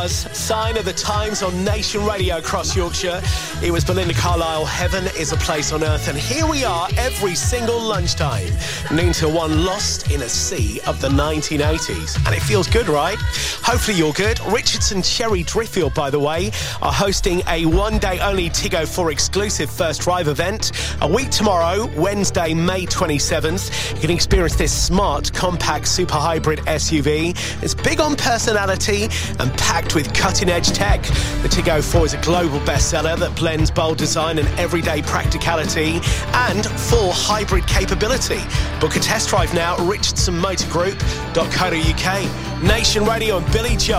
Sign of the Times on Nation Radio across Yorkshire. It was Belinda Carlisle, Heaven is a Place on Earth. And here we are every single lunchtime, noon to 1, lost in a sea of the 1980s. And it feels good, right? Hopefully you're good. Richardson Cherry Driffield, by the way, are hosting a one-day-only Tiggo 4 exclusive first drive event. A week tomorrow, Wednesday, May 27th, you can experience this smart, compact, super hybrid SUV. It's big on personality and packed with cutting-edge tech. The Tiggo 4 is a global bestseller that blends bold design and everyday practicality and full hybrid capability. Book a test drive now at richardsonmotorgroup.co.uk. Nation Radio and Billy Joel.